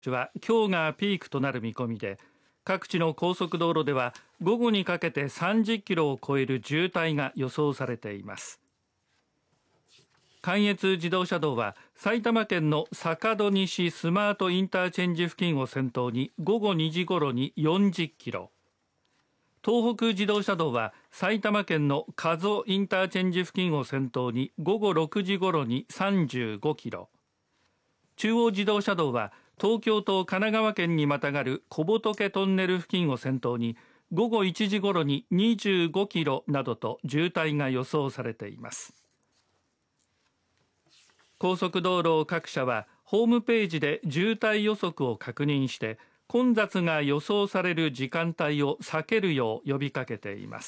は今日がピークとなる見込みで、各地の高速道路では午後にかけて30キロを超える渋滞が予想されています。関越自動車道は埼玉県の坂戸西スマートインターチェンジ付近を先頭に午後2時ごろに40キロ、東北自動車道は埼玉県の加須インターチェンジ付近を先頭に午後6時ごろに35キロ、中央自動車道は東京と神奈川県にまたがる小仏トンネル付近を先頭に午後1時ごろに25キロなどと渋滞が予想されています。高速道路各社はホームページで渋滞予測を確認して混雑が予想される時間帯を避けるよう呼びかけています。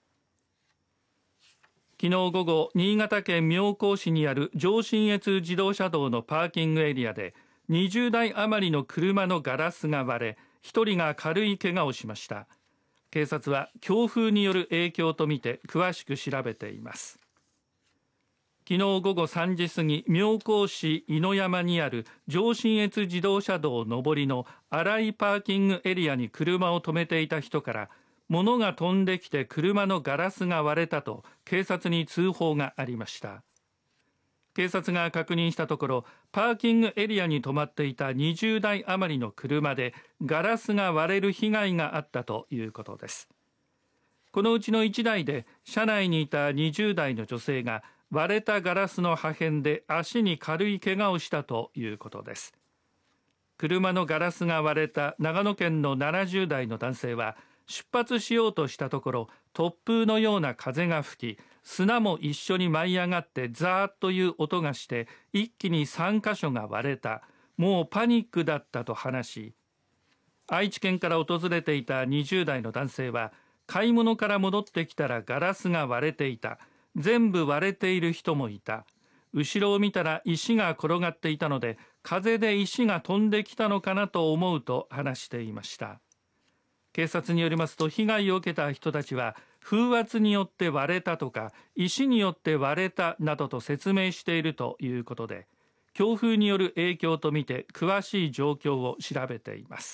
昨日午後、新潟県妙高市にある上信越自動車道のパーキングエリアで20台余りの車のガラスが割れ、1人が軽い怪我をしました。警察は強風による影響とみて詳しく調べています。昨日午後3時過ぎ、妙高市猪山にある上信越自動車道上りの荒井パーキングエリアに車を止めていた人から物が飛んできて車のガラスが割れたと警察に通報がありました。警察が確認したところ、パーキングエリアに止まっていた20台余りの車でガラスが割れる被害があったということです。このうちの1台で車内にいた20代の女性が割れたガラスの破片で足に軽い怪我をしたということです。車のガラスが割れた長野県の70代の男性は出発しようとしたところ突風のような風が吹き、砂も一緒に舞い上がってザーッという音がして一気に3カ所が割れた、もうパニックだったと話し、愛知県から訪れていた20代の男性は買い物から戻ってきたらガラスが割れていた、全部割れている人もいた、後ろを見たら石が転がっていたので風で石が飛んできたのかなと思うと話していました。警察によりますと、被害を受けた人たちは風圧によって割れたとか石によって割れたなどと説明しているということで、強風による影響とみて詳しい状況を調べています。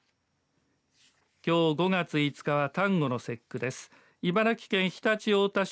今日5月5日は端午の節句です。茨城県常陸太田市